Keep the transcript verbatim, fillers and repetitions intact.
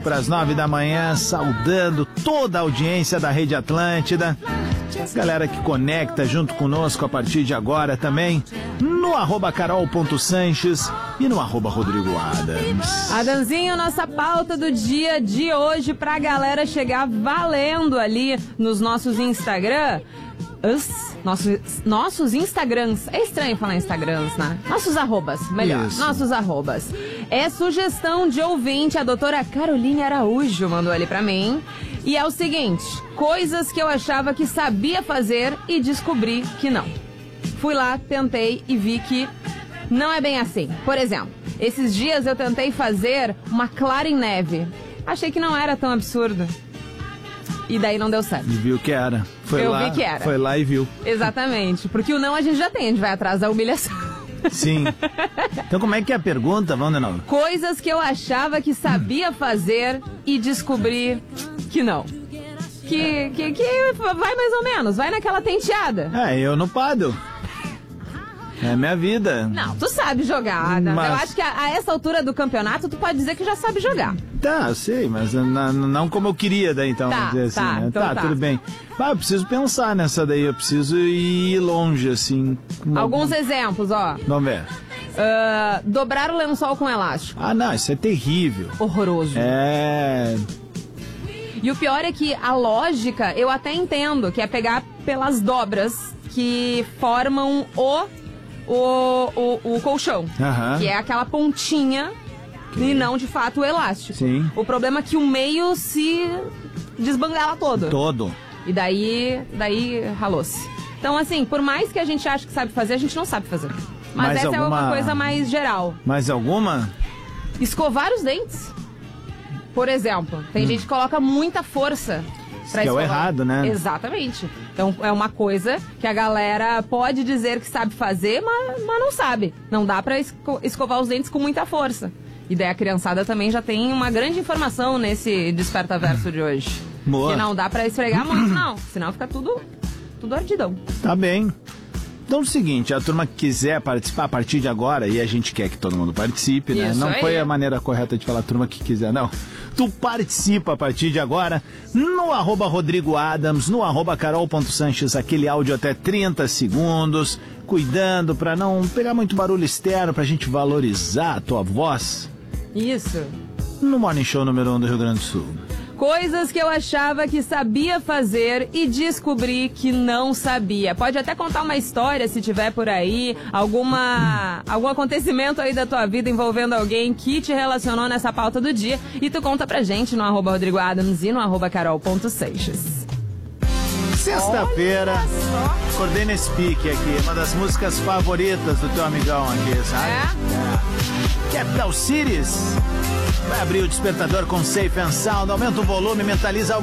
para as nove da manhã, saudando toda a audiência da Rede Atlântida. Galera que conecta junto conosco a partir de agora também, no arroba carol.sanches e no arroba Rodrigo Adams. Adamzinho, nossa pauta do dia de hoje pra galera chegar valendo ali nos nossos Instagram. Os, nossos, nossos Instagrams. É estranho falar Instagrams, né? Nossos arrobas, melhor. Isso. Nossos arrobas. É sugestão de ouvinte, a doutora Caroline Araújo mandou ali pra mim. E é o seguinte, coisas que eu achava que sabia fazer e descobri que não. Fui lá, tentei e vi que não é bem assim. Por exemplo, esses dias eu tentei fazer uma clara em neve. Achei que não era tão absurdo. E daí não deu certo. E viu que era. Foi eu lá, vi que era. Foi lá e viu. Exatamente. Porque o não a gente já tem, a gente vai atrás da humilhação. Sim. Então como é que é a pergunta? Vamos de novo. Coisas que eu achava que sabia fazer e descobri que não. Que, que, que vai mais ou menos, vai naquela tenteada. É, eu no paddle. É minha vida. Não, tu sabe jogar, Adam. Mas... Eu acho que a, a essa altura do campeonato tu pode dizer que já sabe jogar. Tá, eu sei, mas na, não como eu queria daí, então. Tá, dizer assim, tá, né? então tá, tá, tudo bem. Ah, eu preciso pensar nessa daí, eu preciso ir longe, assim. Alguns algum... exemplos, ó. Vamos ver. Uh, dobrar o lençol com elástico. Ah, não, isso é terrível. Horroroso. É... E o pior é que a lógica, eu até entendo, que é pegar pelas dobras que formam o, o, o, o colchão. Uhum. Que é aquela pontinha okay. E não, de fato, o elástico. Sim. O problema é que o meio se desbangala todo. Todo. E daí, daí ralou-se. Então, assim, por mais que a gente ache que sabe fazer, a gente não sabe fazer. Mas mais essa alguma... é uma coisa mais geral. Mais alguma? Escovar os dentes. Por exemplo, tem hum. gente que coloca muita força pra que escovar. é o errado, né? Exatamente. Então é uma coisa que a galera pode dizer que sabe fazer, mas, mas não sabe. Não dá pra esco- escovar os dentes com muita força. E daí a criançada também já tem uma grande informação nesse Desperta Verso de hoje. Boa. Que não dá pra esfregar muito, não. Senão fica tudo, tudo ardidão. Tá bem. Então é o seguinte, a turma que quiser participar a partir de agora, e a gente quer que todo mundo participe, né? Isso Não aí. foi a maneira correta de falar turma que quiser, não. Tu participa a partir de agora no arroba Rodrigo Adams, no arroba carol.sanches, aquele áudio até trinta segundos, cuidando pra não pegar muito barulho externo, pra gente valorizar a tua voz. Isso. No Morning Show número um do Rio Grande do Sul. Coisas que eu achava que sabia fazer e descobri que não sabia. Pode até contar uma história, se tiver por aí, alguma, algum acontecimento aí da tua vida envolvendo alguém que te relacionou nessa pauta do dia. E tu conta pra gente no arroba Rodrigo Adams e no arroba carol.seixas. Sexta-feira, acordei nesse pique aqui, uma das músicas favoritas do teu amigão aqui, sabe? É? é. Capital Cities vai abrir o despertador com Safe and Sound, aumenta o volume, mentaliza